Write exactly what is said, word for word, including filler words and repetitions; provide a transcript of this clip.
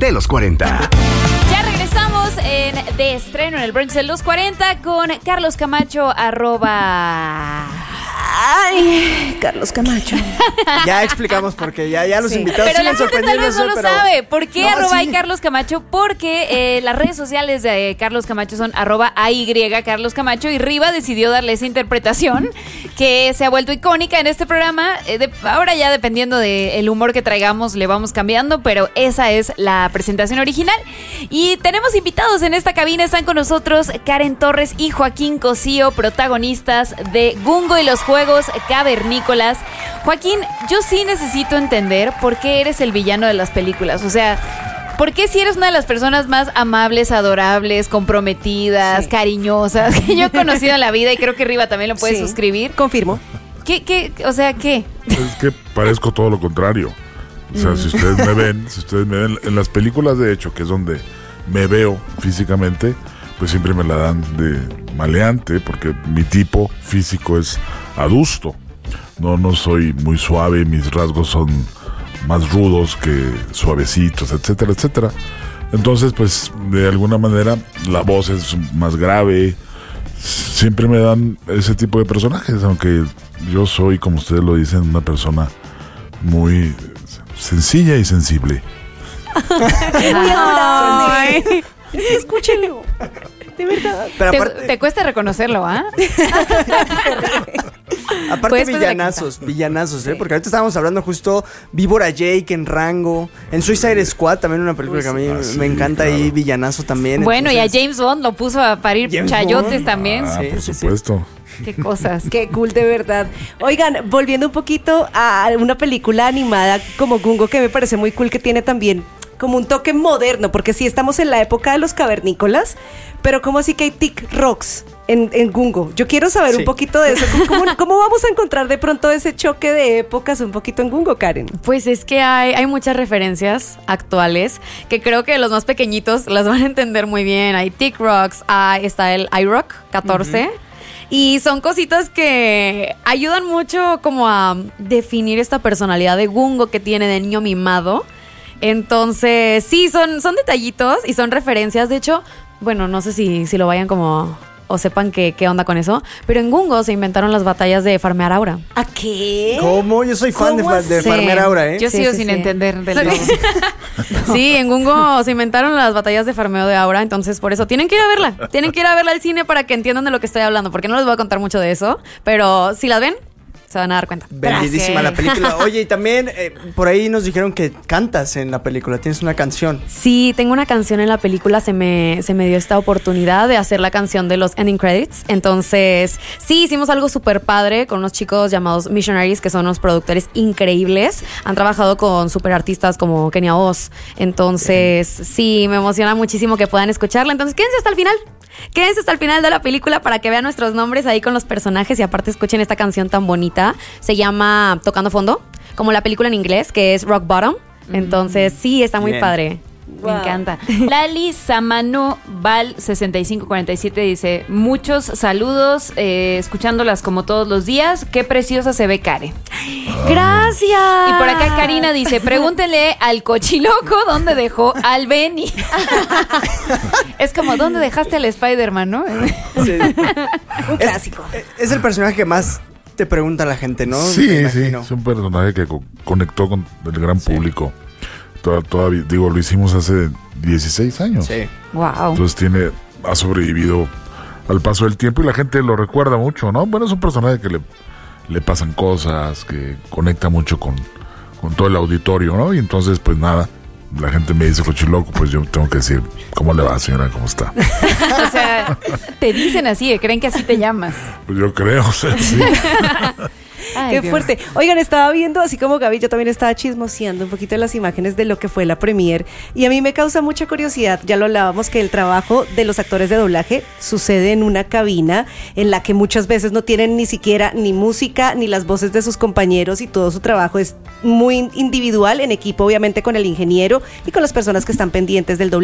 de los cuarenta. Ya regresamos en de estreno en el brunch de los cuarenta con Carlos Camacho, arroba... Ay, Carlos Camacho. Ya explicamos por qué, ya, ya los sí. invitados pero la gente tal vez no lo pero... sabe. ¿Por qué no, arroba sí. y Carlos Camacho? Porque eh, las redes sociales de eh, Carlos Camacho son arroba A Y Carlos Camacho y Riva decidió darle esa interpretación que se ha vuelto icónica en este programa. Eh, de, ahora ya dependiendo del humor que traigamos le vamos cambiando, pero esa es la presentación original. Y tenemos invitados en esta cabina. Están con nosotros Karen Torres y Joaquín Cosío, protagonistas de Gungo y los Juegos Cavernícolas. Joaquín, yo sí necesito entender por qué eres el villano de las películas. O sea, ¿por qué si eres una de las personas más amables, adorables, comprometidas, sí. cariñosas que yo he conocido en la vida, y creo que Riva también lo puede sí. suscribir? Confirmo. ¿Qué, qué, o sea, qué? Es que parezco todo lo contrario. O sea, mm. si ustedes me ven, si ustedes me ven en las películas, de hecho, que es donde me veo físicamente, pues siempre me la dan de maleante, porque mi tipo físico es adusto. No, no soy muy suave, mis rasgos son más rudos que suavecitos, etcétera, etcétera. Entonces, pues, de alguna manera, la voz es más grave. Siempre me dan ese tipo de personajes, aunque yo soy, como ustedes lo dicen, una persona muy sencilla y sensible. Ay, sí, escúchenlo. De verdad. Pero aparte, te, te cuesta reconocerlo, ¿ah? ¿eh? Aparte villanazos, villanazos, ¿eh? Porque ahorita estábamos hablando justo Víbora Jake en Rango, en Suicide Squad, también una película que a mí ah, sí, me encanta, claro. Y villanazo también. Bueno, entonces... y a James Bond lo puso a parir James chayotes Bond. También. Ah, sí, por sí, supuesto. Sí. Qué cosas. Qué cool, de verdad. Oigan, volviendo un poquito a una película animada como Gungo, que me parece muy cool, que tiene también como un toque moderno, porque sí estamos en la época de los cavernícolas, pero como así que hay tic rocks en, en Gungo. Yo quiero saber sí. un poquito de eso. ¿Cómo, cómo vamos a encontrar de pronto ese choque de épocas un poquito en Gungo, Karen? Pues es que hay, hay muchas referencias actuales que creo que los más pequeñitos las van a entender muy bien. Hay tic rocks, hay, está el iRock catorce. Uh-huh. Y son cositas que ayudan mucho como a definir esta personalidad de Gungo que tiene de niño mimado. Entonces, sí, son, son detallitos y son referencias. De hecho, bueno, no sé si, si lo vayan como... o sepan qué, qué onda con eso, pero en Gungo se inventaron las batallas de farmear aura. ¿A qué? ¿Cómo? Yo soy fan de, fa- de farmear aura, ¿eh? Yo sí, sigo sí, sin sí. entender del todo. Sí, en Gungo se inventaron las batallas de farmeo de aura, entonces por eso tienen que ir a verla. Tienen que ir a verla al cine para que entiendan de lo que estoy hablando, porque no les voy a contar mucho de eso, pero si las ven, se van a dar cuenta. Bellísima la película. Oye, y también eh, por ahí nos dijeron que cantas en la película, tienes una canción. Sí, tengo una canción en la película, se me, se me dio esta oportunidad de hacer la canción de los ending credits. Entonces, sí, hicimos algo súper padre con unos chicos llamados Missionaries, que son unos productores increíbles. Han trabajado con súper artistas como Kenia Oz. Entonces, sí, me emociona muchísimo que puedan escucharla. Entonces, quédense hasta el final. Quédense hasta el final de la película para que vean nuestros nombres ahí con los personajes y aparte escuchen esta canción tan bonita. Se llama Tocando Fondo, como la película en inglés, que es Rock Bottom. Entonces, sí, está muy Bien. padre. Wow. Me encanta. Lali Samano Val sesenta y cinco cuarenta y siete dice: muchos saludos, eh, escuchándolas como todos los días. Qué preciosa se ve Karen. Gracias. Y por acá Karina dice: pregúntele al cochiloco dónde dejó al Benny. Es como, ¿dónde dejaste al Spider-Man, no? Sí. Un clásico. Es, es el personaje que más te pregunta la gente, ¿no? Sí, sí. Es un personaje que co- conectó con el gran sí. público. Toda, todavía, digo, lo hicimos hace dieciséis años. Sí. Wow. Entonces tiene, ha sobrevivido al paso del tiempo y la gente lo recuerda mucho, ¿no? Bueno, es un personaje que le, le pasan cosas, que conecta mucho con, con todo el auditorio, ¿no? Y entonces, pues nada, la gente me dice cochiloco, pues yo tengo que decir, ¿cómo le va, señora? ¿Cómo está? O sea, te dicen así, creen que así te llamas. Pues yo creo, o sea, sí. Ay, qué Dios. Fuerte. Oigan, estaba viendo, así como Gaby, yo también estaba chismoseando un poquito de las imágenes de lo que fue la premiere y a mí me causa mucha curiosidad, ya lo hablábamos, que el trabajo de los actores de doblaje sucede en una cabina en la que muchas veces no tienen ni siquiera ni música ni las voces de sus compañeros y todo su trabajo es muy individual, en equipo obviamente con el ingeniero y con las personas que están pendientes del doblaje.